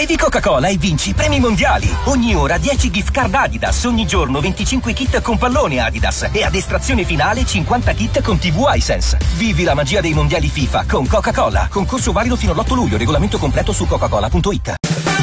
Bevi Coca-Cola e vinci premi mondiali. Ogni ora 10 gift card Adidas, ogni giorno 25 kit con pallone Adidas e ad estrazione finale 50 kit con TV iSense. Vivi la magia dei mondiali FIFA con Coca-Cola. Concorso valido fino all'8 luglio, regolamento completo su coca-cola.it.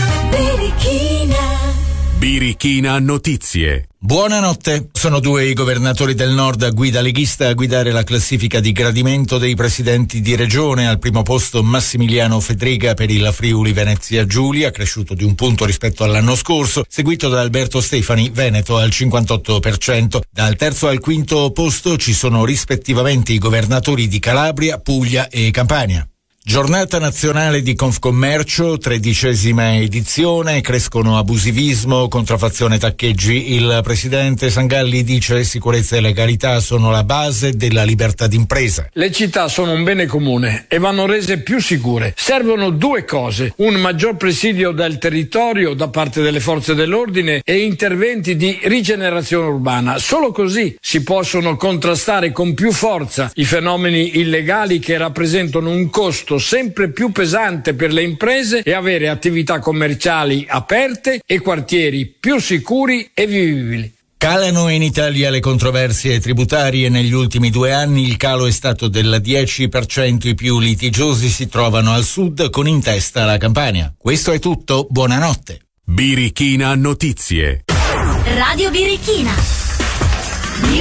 Birichina Notizie. Buonanotte. Sono 2 i governatori del nord a guida leghista a guidare la classifica di gradimento dei presidenti di regione. Al primo posto Massimiliano Fedriga per il Friuli Venezia Giulia, cresciuto di 1 punto rispetto all'anno scorso, seguito da Alberto Stefani, Veneto al 58%. Dal terzo al quinto posto ci sono rispettivamente i governatori di Calabria, Puglia e Campania. Giornata nazionale di Confcommercio, 13ª edizione, crescono abusivismo, contraffazione, taccheggi. Il presidente Sangalli dice sicurezza e legalità sono la base della libertà d'impresa. Le città sono un bene comune e vanno rese più sicure. Servono 2 cose: un maggior presidio del territorio da parte delle forze dell'ordine e interventi di rigenerazione urbana. Solo così si possono contrastare con più forza i fenomeni illegali che rappresentano un costo sempre più pesante per le imprese e avere attività commerciali aperte e quartieri più sicuri e vivibili. Calano in Italia le controversie tributarie. Negli ultimi 2 anni il calo è stato del 10%, i più litigiosi si trovano al sud, con in testa la Campania. Questo è tutto, buonanotte. Birichina Notizie. Radio Birichina.